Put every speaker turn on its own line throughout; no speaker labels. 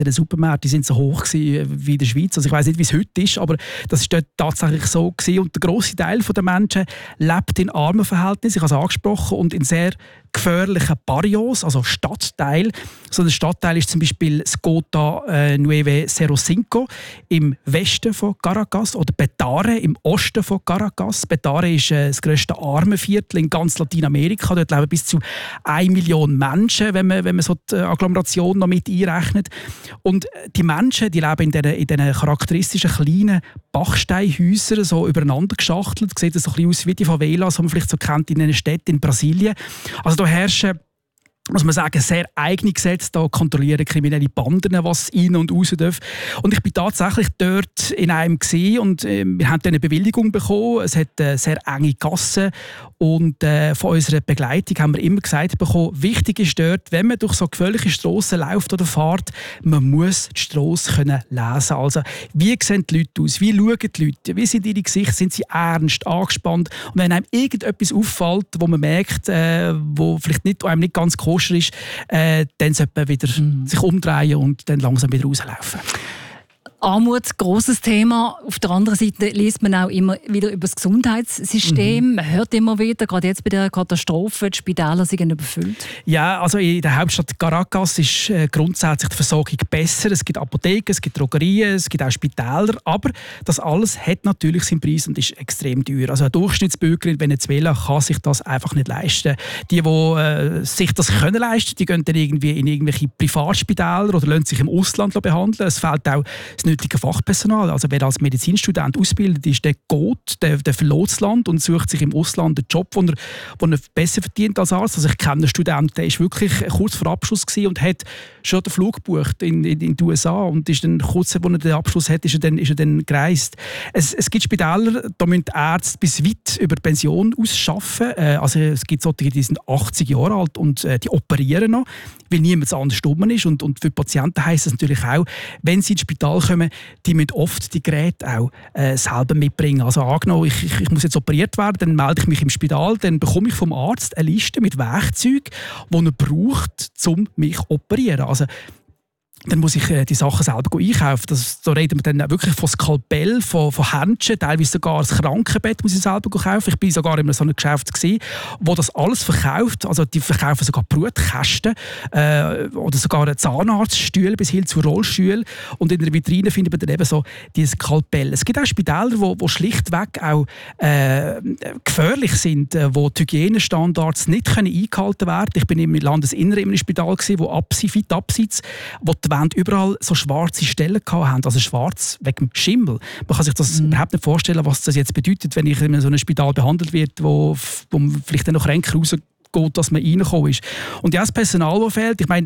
Die Supermärkte sind so hoch wie in der Schweiz. Also ich weiss nicht, wie es heute ist, aber das ist dort tatsächlich so gewesen. Und der grosse Teil der Menschen lebt in armen Verhältnissen, ich habe es angesprochen, und in sehr gefährlichen Barrios, also Stadtteil. So ein Stadtteil ist zum Beispiel Cota Nueve 05 im Westen von Caracas oder Petare im Osten von Caracas. Petare ist das grösste Armenviertel in ganz Lateinamerika. Dort leben bis zu 1 Million Menschen, wenn man so die Agglomeration noch mit einrechnet. Und die Menschen, die leben in diesen charakteristischen kleinen Bachsteinhäusern, so übereinander geschachtelt. Sieht das so ein bisschen aus wie die Favelas, die man vielleicht so kennt in einer Stadt in Brasilien. Also da herrschen, muss man sagen, sehr eigene Gesetze. Da kontrollieren kriminelle Banden, was rein und raus darf. Und ich bin tatsächlich dort in einem gesehen und wir haben eine Bewilligung bekommen. Es hat sehr enge Gassen und von unserer Begleitung haben wir immer gesagt bekommen, wichtig ist dort, wenn man durch so gefährliche Strassen läuft oder fährt, man muss die Strasse können lesen. Also wie sehen die Leute aus? Wie schauen die Leute? Wie sind ihre Gesichter? Sind sie ernst, angespannt? Und wenn einem irgendetwas auffällt, wo man merkt, wo vielleicht einem nicht ganz koscher ist, dann sollte man wieder sich umdrehen und dann langsam wieder rauslaufen.
Armut, grosses Thema. Auf der anderen Seite liest man auch immer wieder über das Gesundheitssystem. Man hört immer wieder, gerade jetzt bei der Katastrophe, die Spitäler sind überfüllt. Ja, also in der Hauptstadt Caracas ist grundsätzlich die Versorgung besser. Es gibt Apotheken, es gibt Drogerien, es gibt auch Spitäler. Aber das alles hat natürlich seinen Preis und ist extrem teuer. Also ein Durchschnittsbürger in Venezuela kann sich das einfach nicht leisten. Die sich das können leisten, die gehen dann irgendwie in irgendwelche Privatspitäler oder lassen sich im Ausland behandeln. Es fehlt auch das nötige Fachpersonal. Also wer als Medizinstudent ausbildet ist, der geht, der verlässt das Land und sucht sich im Ausland einen Job, wo er besser verdient als Arzt. Also ich kenne einen Studenten, der ist wirklich kurz vor Abschluss gewesen und hat schon den Flug gebucht in die USA und ist dann kurz, als er den Abschluss hat, ist er dann gereist. Es gibt Spitäler, da müssen die Ärzte bis weit über die Pension ausschaffen. Also es gibt solche, die sind 80 Jahre alt und die operieren noch, weil niemand anders dumm ist. Und für die Patienten heisst es natürlich auch, wenn sie ins Spital kommen, die müssen oft die Geräte auch selber mitbringen. Also angenommen, ich muss jetzt operiert werden, dann melde ich mich im Spital, dann bekomme ich vom Arzt eine Liste mit Werkzeugen, die er braucht, um mich zu operieren. Also, dann muss ich die Sachen selber einkaufen. Da reden wir dann wirklich von Skalpell, von Händchen, teilweise sogar das Krankenbett muss ich selber kaufen. Ich bin sogar in so einem Geschäft gewesen, wo das alles verkauft. Also die verkaufen sogar Brutkästen oder sogar Zahnarztstühle bis hin zu Rollstühlen. Und in der Vitrine findet man dann eben so die Skalpell. Es gibt auch Spitäler, die schlichtweg auch gefährlich sind, wo die Hygienestandards nicht eingehalten werden können. Ich bin im Landesinneren in einem Spital gewesen, wo weit abseits, wo die Wände überall so schwarze Stellen hatten, also schwarz wegen dem Schimmel. Man kann sich das überhaupt nicht vorstellen, was das jetzt bedeutet, wenn ich in so einem Spital behandelt werde, wo vielleicht dann noch kränker rausgeht, dass man reingekommen ist. Und ja, das Personal, das fehlt, ich meine,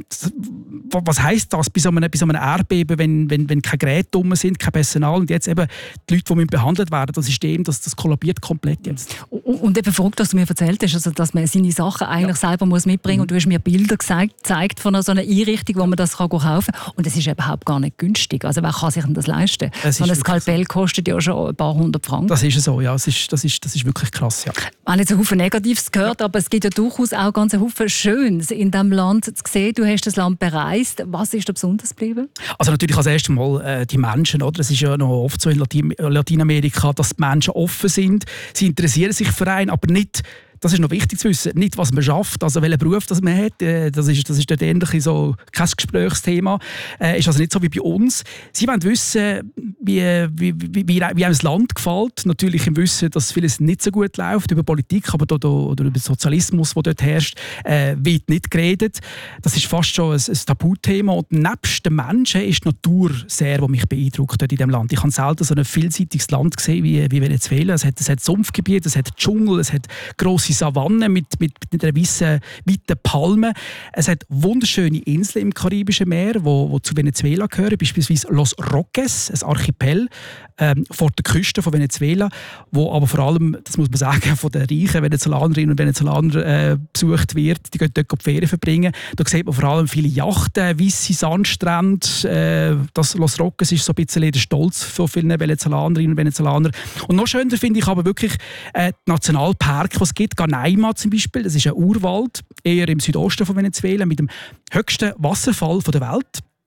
was heisst das bei so einem Erdbeben, wenn keine Geräte dumm sind, kein Personal und jetzt eben die Leute, die behandelt werden, das System, das kollabiert komplett jetzt. Und eben verrückt, was du mir erzählt hast, also, dass man seine Sachen eigentlich selber muss mitbringen muss. Und du hast mir Bilder gezeigt von so einer Einrichtung, wo man das kaufen kann. Und das ist überhaupt gar nicht günstig. Also wer kann sich das leisten? So ein Skalpell kostet ja schon ein paar hundert Franken.
Das ist so, ja. Das ist wirklich krass, ja.
Ich habe jetzt einen Haufen Negatives gehört, aber es gibt ja durchaus auch ganz einen Haufen Schönes in diesem Land zu sehen. Du hast das Land bereist. Was ist da besonders geblieben?
Also natürlich als erstes Mal die Menschen. Oder? Es ist ja noch oft so in Lateinamerika, dass die Menschen offen sind. Sie interessieren sich für einen, aber nicht, das ist noch wichtig zu wissen, nicht was man schafft, also welchen Beruf das man hat, das ist dort ähnlich so kein Gesprächsthema, ist also nicht so wie bei uns. Sie wollen wissen, wie einem das Land gefällt, natürlich im Wissen, dass vieles nicht so gut läuft, über Politik, aber oder über Sozialismus, der dort herrscht, wird nicht geredet. Das ist fast schon ein Tabuthema und nebst den Menschen ist die Natur sehr, die mich beeindruckt dort in diesem Land. Ich habe selten so ein vielseitiges Land gesehen wie Venezuela. Es hat Sumpfgebiete, es hat Dschungel, es hat grosse Savannen mit einer weiten Palme. Es hat wunderschöne Inseln im Karibischen Meer, wo zu Venezuela gehören, beispielsweise Los Roques, ein Archipel vor der Küste von Venezuela, wo aber vor allem, das muss man sagen, von den reichen Venezolanerinnen und Venezolanern besucht wird. Die gehen dort die Ferien verbringen. Da sieht man vor allem viele Yachten, weisse Sandstrände. Das Los Roques ist so ein bisschen der Stolz von vielen Venezolanerinnen und Venezolanern. Und noch schöner finde ich aber wirklich die Nationalpark, die es gibt. Canaima zum Beispiel, das ist ein Urwald, eher im Südosten von Venezuela, mit dem höchsten Wasserfall der Welt.